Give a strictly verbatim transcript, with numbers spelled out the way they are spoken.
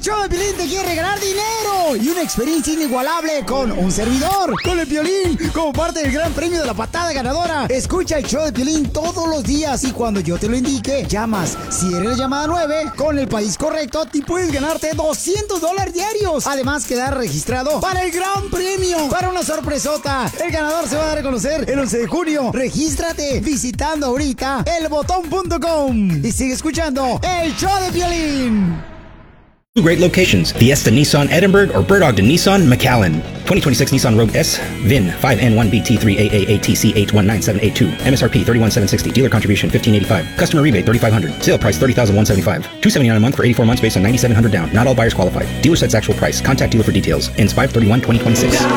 show de Piolín te quiere regalar dinero y una experiencia inigualable con un servidor, con el Piolín, como parte del gran premio de la patada ganadora. Escucha el show de Piolín todos los días y cuando yo te lo indique, llamas. Si eres la llamada nueve, con el país correcto, y puedes ganarte doscientos dólares diarios. Además, quedar registrado para el gran premio, para una sorpresota. El ganador se va a dar a conocer el once de junio. Regístrate visitando ahorita el botón punto com y sigue escuchando el show de Piolín. Two great locations, Fiesta Nissan Edinburgh or Bird Ogden Nissan McAllen. twenty twenty-six Nissan Rogue S, V I N five N one B T three A A A T C eight one nine seven eight two, M S R P thirty-one thousand seven hundred sixty, dealer contribution fifteen eighty-five, customer rebate thirty-five hundred, sale price thirty thousand one hundred seventy-five, two seventy-nine a month for eighty-four months based on ninety-seven hundred down. Not all buyers qualify. Dealer sets actual price. Contact dealer for details. Ends five thirty-one twenty twenty-six.